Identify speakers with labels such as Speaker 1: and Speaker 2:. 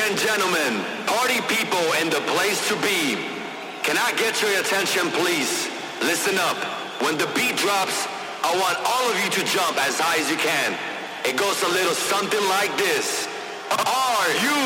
Speaker 1: and gentlemen, party people in the place to be. Can I get your attention, please? Listen up. When the beat drops, I want all of you to jump as high as you can. It goes a little something like this. Are you